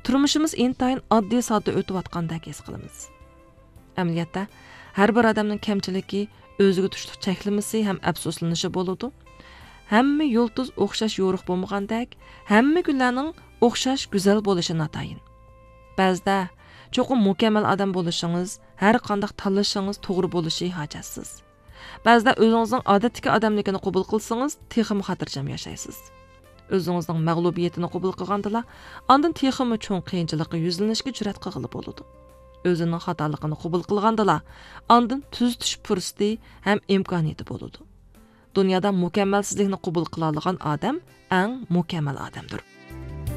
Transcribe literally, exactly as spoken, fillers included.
turmushimiz intayin oddiy sodda o'tayotgandek his qilamiz. Amaliyotda har bir odamning kamchiligi o'ziga tushliq cheklimasi ham afsuslanishi bo'ladi. Hamma yulduz o'xshash yo'riq bo'lmagandek, hamma gullarning o'xshash go'zal bo'lishi natayin. Ba'zida cho'qim mukammal odam bo'lishingiz, har qanday tanlashingiz to'g'ri bo'lishi hojatsiz. Ba'zida o'zingizning odatdagi odamligini qabul qilsangiz, texmi xotirjam yashaysiz. O'zingizning mag'lubiyatini qabul qilgandala, ondan texmi cho'ng qiyinchilikqa yuzlanishga jur'at qilg'ili bo'ladi. O'zining xatoligini qabul qilgandala, ondan tuzitish fursati ham imkoniyati bo'ladi. Dunyoda mukammalsizlikni qabul qila olgan odam eng mukammal odamdir.